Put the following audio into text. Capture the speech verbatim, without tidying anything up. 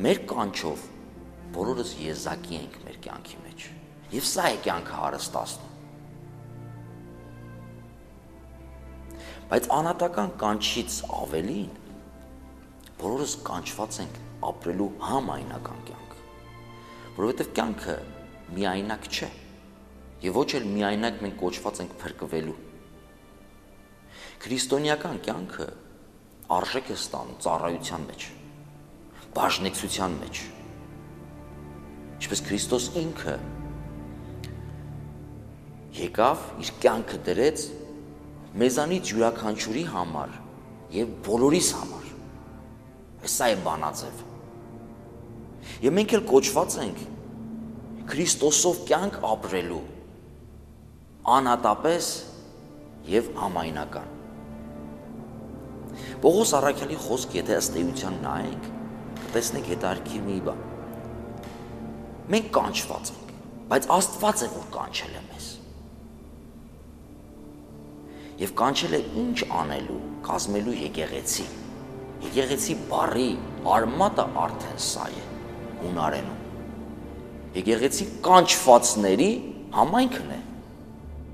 մեր կանչով բոլորս եզակի ենք մեր կյանքի մեջ։ Եվ սա է կյանքը հարստացնում։ Բայց անհատական կանչից ավելին բոլորս կանչված ենք ապրելու համայնական կյանք, որովհետև կյանքը միայնակ չէ, եւ ոչ էլ միայնակ մենք կոչված ենք փրկվելու։ Քրիստոնեական կյանքը արժեք է ստանում ծառայության մեջ, բաժնեկցության մեջ։ Ինչպես Քրիստոս ինքը եկավ, իր կյանքը դրեց մեզանից յուրաքանչյուրի համար եւ բոլորիս համար։ Սա է բանաձև։ Եվ մենք էլ կոչված ենք Քրիստոսով կյանք ապրելու անհատապես եւ համայնական։ Պողոս առաքյալի խոսք, եթե ըստ էության նայենք, կտեսնենք հետարքի մի բան։ Մենք կանչված ենք, բայց Աստված է, որ կանչել է մեզ։ Եվ կանչել է ինչ անելու, կազմելու եկեղեցի։ Եկեղեցի բառի արմատը արդեն սա է հունարենում։ Եկեղեցի կանչվածների համայնքն է։